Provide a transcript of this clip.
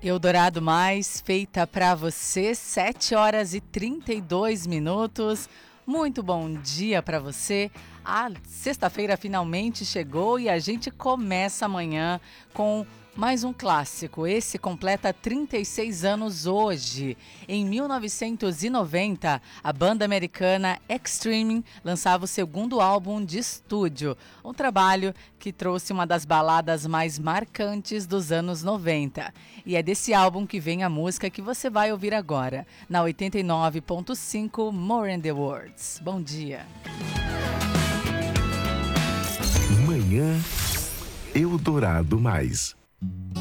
Eldorado Mais, feita para você, 7 horas e 32 minutos. Muito bom dia para você. A sexta-feira finalmente chegou e a gente começa amanhã com mais um clássico. Esse completa 36 anos hoje. Em 1990, a banda americana Extreme lançava o segundo álbum de estúdio, um trabalho que trouxe uma das baladas mais marcantes dos anos 90. E é desse álbum que vem a música que você vai ouvir agora, na 89.5 More in the Words. Bom dia. Manhã Eldorado Mais.